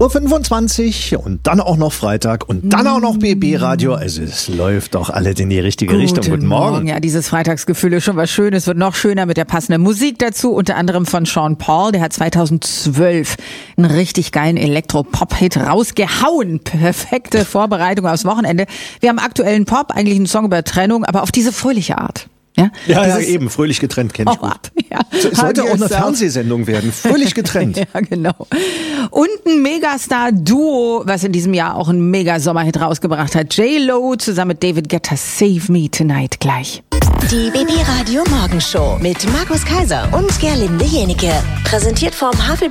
8.25 Uhr und dann auch noch Freitag und dann auch noch BB-Radio. Also es läuft doch alles in die richtige Richtung. Guten Morgen. Ja, dieses Freitagsgefühl ist schon was Schönes. Wird noch schöner mit der passenden Musik dazu. Unter anderem von Sean Paul. Der hat 2012 einen richtig geilen Elektro-Pop-Hit rausgehauen. Perfekte Vorbereitung aufs Wochenende. Wir haben aktuellen Pop, eigentlich einen Song über Trennung, aber auf diese fröhliche Art. Ja, eben, fröhlich getrennt kenne ich gut. Ja. Sollte auch eine Fernsehsendung werden, fröhlich getrennt. Ja, genau. Und ein Megastar-Duo, was in diesem Jahr auch einen Mega-Sommerhit rausgebracht hat. J-Lo zusammen mit David Guetta, Save Me Tonight gleich. Die BB Radio Morgenshow mit Markus Kaiser und Gerlinde Jenike. Präsentiert vom Havelberg